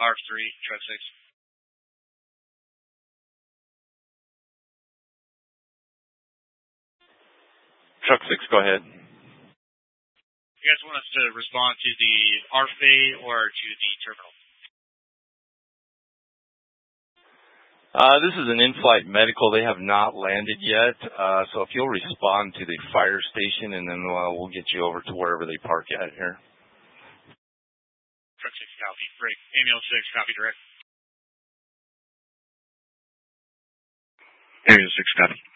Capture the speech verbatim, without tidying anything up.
R three, truck six. Truck six, go ahead. You guys want us to respond to the R F A or to the terminal? Uh, this is an in-flight medical. They have not landed yet, uh, so if you'll respond to the fire station, and then uh, we'll get you over to wherever they park at here. Truck six, copy. Break. Amiel six, copy direct. Amiel six, copy.